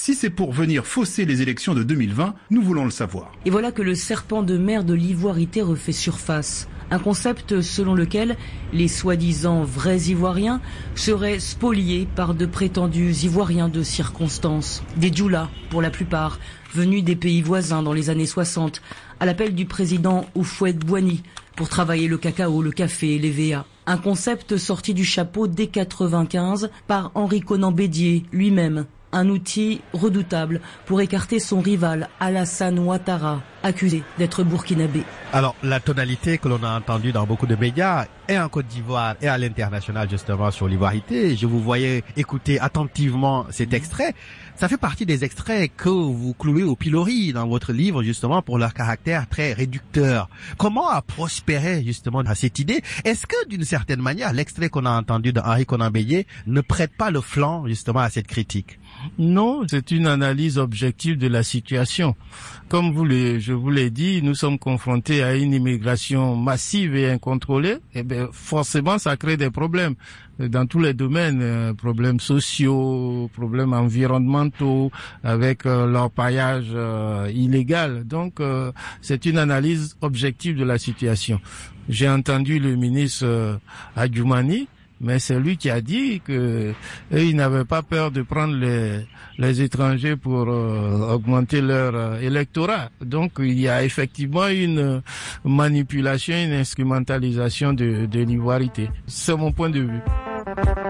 Si c'est pour venir fausser les élections de 2020, nous voulons le savoir. Et voilà que le serpent de mer de l'ivoirité refait surface. Un concept selon lequel les soi-disant vrais Ivoiriens seraient spoliés par de prétendus Ivoiriens de circonstance. Des djoulas, pour la plupart, venus des pays voisins dans les années 60, à l'appel du président Houphouët-Boigny, pour travailler le cacao, le café et les VA. Un concept sorti du chapeau dès 1995 par Henri Konan Bédier lui-même. Un outil redoutable pour écarter son rival Alassane Ouattara, accusé d'être burkinabé. Alors, la tonalité que l'on a entendue dans beaucoup de médias et en Côte d'Ivoire et à l'international justement sur l'ivoirité, je vous voyais écouter attentivement cet extrait. Ça fait partie des extraits que vous clouez au pilori dans votre livre justement pour leur caractère très réducteur. Comment a prospéré justement cette idée? Est-ce que d'une certaine manière, l'extrait qu'on a entendu d'Henri Konan Bédier ne prête pas le flanc justement à cette critique? Non, c'est une analyse objective de la situation. Comme je vous l'ai dit, nous sommes confrontés à une immigration massive et incontrôlée. Et bien, forcément, ça crée des problèmes dans tous les domaines, problèmes sociaux, problèmes environnementaux, avec l'orpaillage illégal. Donc, c'est une analyse objective de la situation. J'ai entendu le ministre Adjoumani, mais c'est lui qui a dit que ils n'avaient pas peur de prendre les étrangers pour augmenter leur électorat. Donc il y a effectivement une manipulation, une instrumentalisation de l'ivoirité. C'est mon point de vue.